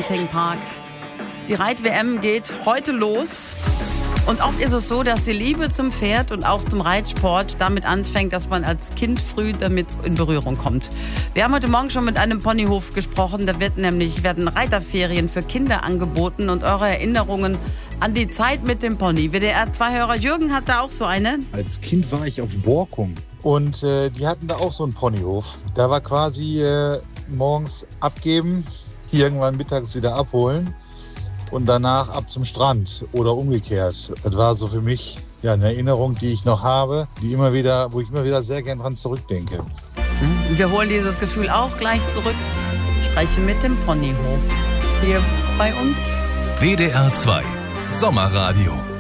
Campingpark. Die Reit-WM geht heute los. Und oft ist es so, dass die Liebe zum Pferd und auch zum Reitsport damit anfängt, dass man als Kind früh damit in Berührung kommt. Wir haben heute Morgen schon mit einem Ponyhof gesprochen. Da werden Reiterferien für Kinder angeboten und eure Erinnerungen an die Zeit mit dem Pony. WDR-2-Hörer Jürgen hat da auch so eine. Als Kind war ich auf Borkum und die hatten da auch so einen Ponyhof. Da war quasi morgens abgeben, irgendwann mittags wieder abholen. Und danach ab zum Strand oder umgekehrt. Das war so für mich eine Erinnerung, die ich noch habe, wo ich immer wieder sehr gern dran zurückdenke. Wir holen dieses Gefühl auch gleich zurück. Ich spreche mit dem Ponyhof hier bei uns. WDR 2 Sommerradio.